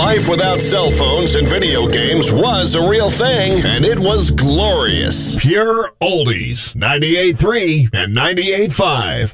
Life without cell phones and video games was a real thing, and it was glorious. Pure Oldies, 98.3 and 98.5.